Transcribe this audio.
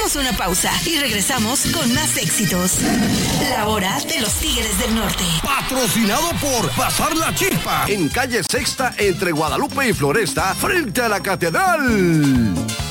Hacemos una pausa y regresamos con más éxitos. La hora de los Tigres del Norte. Patrocinado por Bazar La Chispa, en calle Sexta entre Guadalupe y Floresta, frente a la Catedral.